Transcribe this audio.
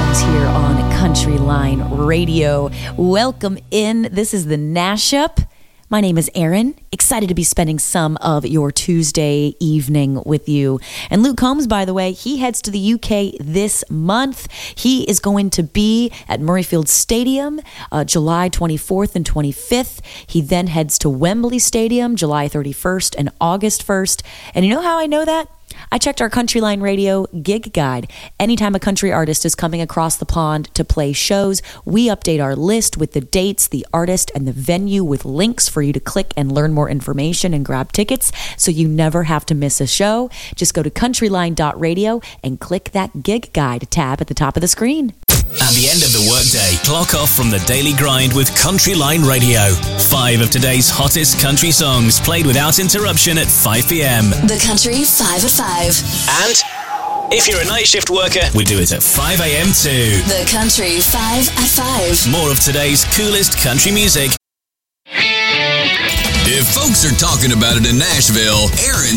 songs here on Country Line Radio. Welcome in. This is the Nashup. My name is Erin. Excited to be spending some of your Tuesday evening with you. And Luke Combs, by the way, he heads to the UK this month. He is going to be at Murrayfield Stadium July 24th and 25th. He then heads to Wembley Stadium July 31st and August 1st. And you know how I know that? I checked our Country Line Radio gig guide. Anytime a country artist is coming across the pond to play shows, we update our list with the dates, the artist, and the venue with links for you to click and learn more information and grab tickets so you never have to miss a show. Just go to countryline.radio and click that gig guide tab at the top of the screen. At the end of the workday, clock off from the daily grind with Country Line Radio. 5 of today's hottest country songs played without interruption at 5 p.m. The Country 5 at 5. And if you're a night shift worker, we do it at 5 a.m. too. The Country 5 at 5. More of today's coolest country music. If folks are talking about it in Nashville, Erin